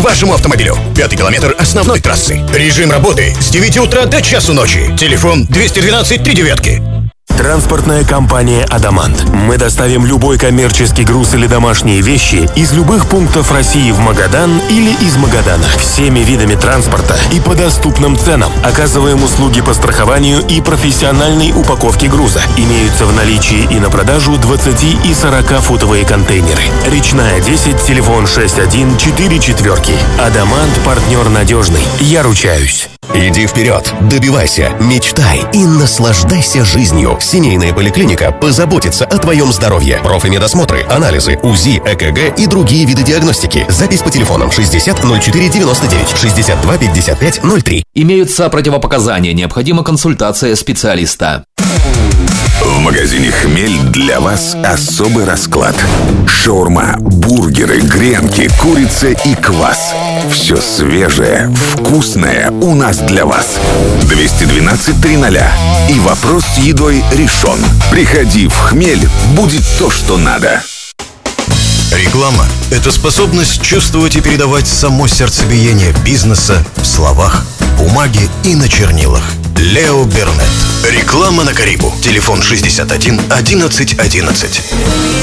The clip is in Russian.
вашему автомобилю. 5-й километр основной трассы. Режим работы с 9 утра до часу ночи. Телефон 212 39. Транспортная компания «Адамант». Мы доставим любой коммерческий груз или домашние вещи из любых пунктов России в Магадан или из Магадана. Всеми видами транспорта и по доступным ценам. Оказываем услуги по страхованию и профессиональной упаковке груза. Имеются в наличии и на продажу 20 и 40-футовые контейнеры. Речная 10, телефон 6144. «Адамант» — партнер надежный. Я ручаюсь. Иди вперед, добивайся, мечтай и наслаждайся жизнью. Семейная поликлиника позаботится о твоем здоровье. Профмедосмотры, анализы, УЗИ, ЭКГ и другие виды диагностики. Запись по телефонам 60 04 99, 62 55 03. Имеются противопоказания, необходима консультация специалиста. В магазине «Хмель» для вас особый расклад. Шаурма, бургеры, гренки, курица и квас. Все свежее, вкусное у нас для вас. 212 300. И вопрос с едой решен. Приходи в «Хмель», будет то, что надо. Реклама – это способность чувствовать и передавать само сердцебиение бизнеса в словах, бумаге и на чернилах. Лео Бернет. Реклама на Карибу. Телефон 61 11 11.